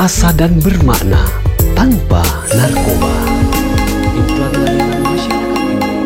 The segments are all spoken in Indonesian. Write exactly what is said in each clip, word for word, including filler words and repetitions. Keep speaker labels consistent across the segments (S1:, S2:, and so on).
S1: Asa dan bermakna tanpa narkoba. Iklan layanan masyarakat.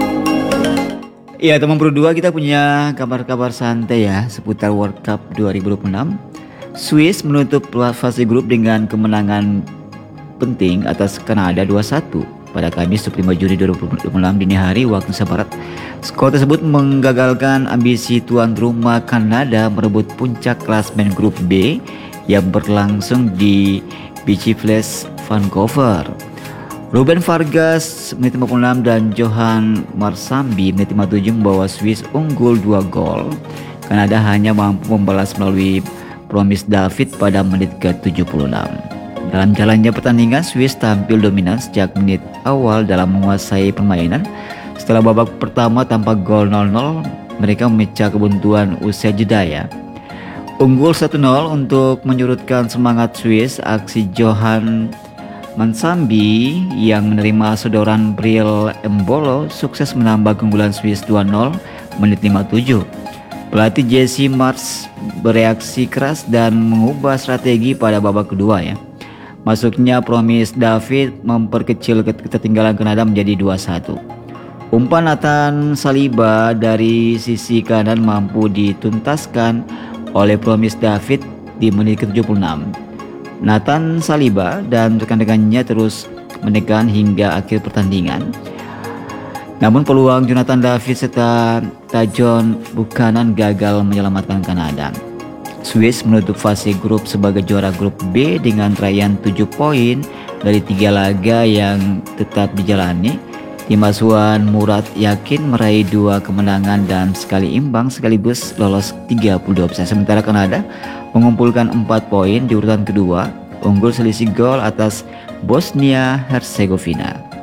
S2: Ya teman Pro dua, kita punya kabar-kabar santai ya seputar World Cup dua ribu dua puluh enam. Swiss menutup fase grup dengan kemenangan penting atas Kanada dua satu pada Kamis dua puluh lima Juni dua ribu dua puluh enam dini hari waktu Indonesia Barat. Skor tersebut menggagalkan ambisi tuan rumah Kanada merebut puncak klasmen grup B yang berlangsung di Beachville, Vancouver. Ruben Vargas menit lima puluh enam dan Johan Marsambi menit lima puluh tujuh membawa Swiss unggul dua gol. Kanada hanya mampu membalas melalui Promise David pada menit ke tujuh puluh enam. Dalam jalannya pertandingan, Swiss tampil dominan sejak menit awal dalam menguasai permainan. Setelah babak pertama tanpa gol nol nol, mereka memecah kebuntuan usai jeda ya. Unggul satu nol untuk menyurutkan semangat Swiss, aksi Johan Mansambi yang menerima sodoran Bril Embolo sukses menambah keunggulan Swiss dua nol menit lima puluh tujuh. Pelatih Jesse Marsh bereaksi keras dan mengubah strategi pada babak kedua ya. Masuknya Promise David memperkecil ketertinggalan Kanada menjadi dua satu. Umpan Nathan Saliba dari sisi kanan mampu dituntaskan oleh Promise David di menit ke tujuh puluh enam. Nathan Saliba dan rekan-rekannya terus menekan hingga akhir pertandingan. Namun peluang Jonathan David serta Tajon Buchanan gagal menyelamatkan Kanada. Swiss menutup fase grup sebagai juara grup B dengan raihan tujuh poin dari tiga laga yang tetap dijalani. Tim asuhan Murat yakin meraih dua kemenangan dan sekali imbang sekaligus lolos tiga puluh dua besar. Sementara Kanada mengumpulkan empat poin di urutan kedua, unggul selisih gol atas Bosnia Herzegovina.